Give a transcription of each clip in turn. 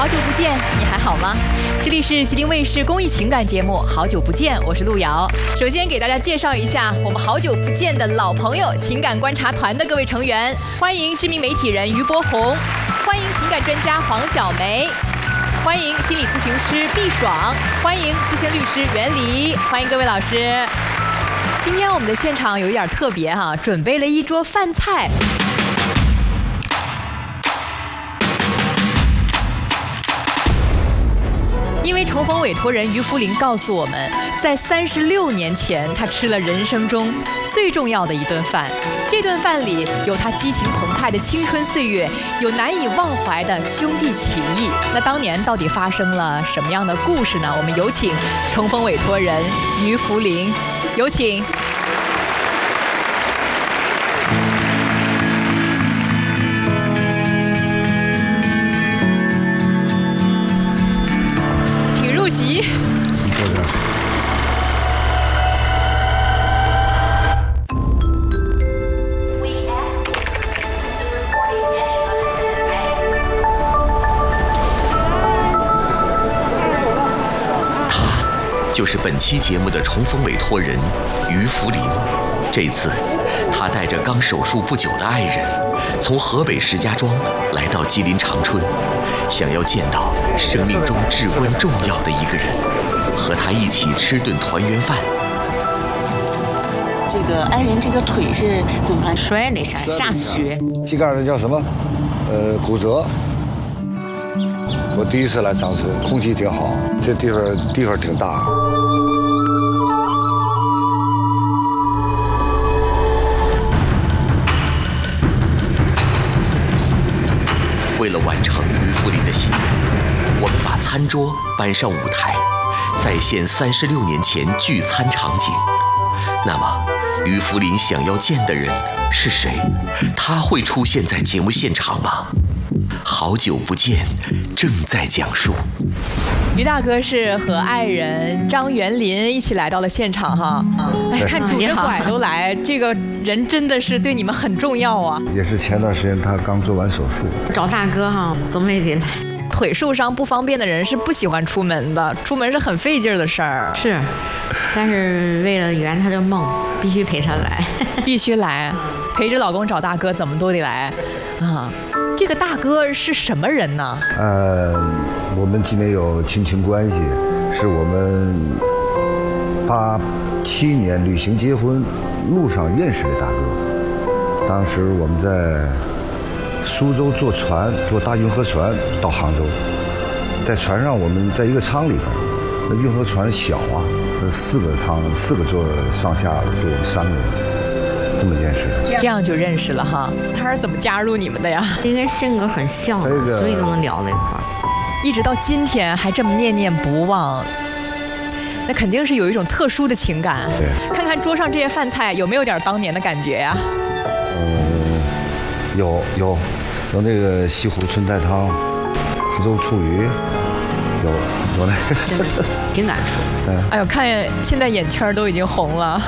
好久不见，你还好吗？这里是吉林卫视公益情感节目《好久不见》，我是路遥。首先给大家介绍一下我们好久不见的老朋友情感观察团的各位成员，欢迎知名媒体人于波红，欢迎情感专家黄晓梅，欢迎心理咨询师毕爽，欢迎资深律师袁黎，欢迎各位老师。今天我们的现场有一点特别哈，准备了一桌饭菜。因为重逢委托人于福林告诉我们，在36年前，他吃了人生中最重要的一顿饭。这顿饭里有他激情澎湃的青春岁月，有难以忘怀的兄弟情谊。那当年到底发生了什么样的故事呢？我们有请重逢委托人于福林，有请。席，坐这儿。 他就是本期节目的重逢委托人于福林。这次，他带着刚手术不久的爱人，从河北石家庄来到吉林长春，想要见到生命中至关重要的一个人，和他一起吃顿团圆饭。 这个爱人这个腿是怎么摔了一下，下血， 膝盖那叫什么？骨折。我第一次来长春，空气挺好，这地方挺大。 为了完成于福林的心愿，我们把餐桌搬上舞台，再现36年前聚餐场景。那么，于福林想要见的人是谁？他会出现在节目现场吗？好久不见，正在讲述。 于大哥是和爱人张元林一起来到了现场哈，哎，看拄着拐都来，这个人真的是对你们很重要啊。 也是前段时间他刚做完手术， 找大哥哈，总得来。 腿受伤不方便的人是不喜欢出门的，出门是很费劲的事儿。 是，但是为了圆他的梦，必须陪他来， 必须来，陪着老公找大哥，怎么都得来啊。这个大哥是什么人呢？ 我们既没有亲情关系，是我们87年旅行结婚路上认识的大哥。当时我们在苏州坐大运河船到杭州，在船上我们在一个舱里边，那运河船小啊，那4个舱，4个座上下就3个人，这么认识的。 这样就认识了哈。他是怎么加入你们的呀？ 应该性格很像，所以都能聊在一块儿。 一直到今天还这么念念不忘，那肯定是有一种特殊的情感。 对， 看看桌上这些饭菜有没有点当年的感觉呀？ 有那个西湖春菜汤，杭州醋鱼，有那个， 挺敢说。 哎呦，看现在眼圈都已经红了。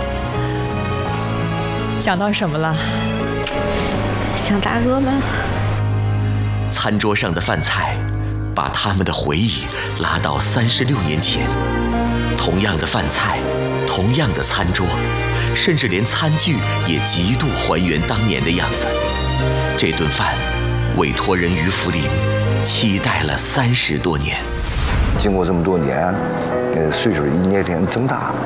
想到什么了？ 想大哥吗？ 餐桌上的饭菜，把他们的回忆拉到36年前。同样的饭菜，同样的餐桌，甚至连餐具也极度还原当年的样子。这顿饭，委托人于福林期待了30多年。 经过这么多年，岁数一年一年增大。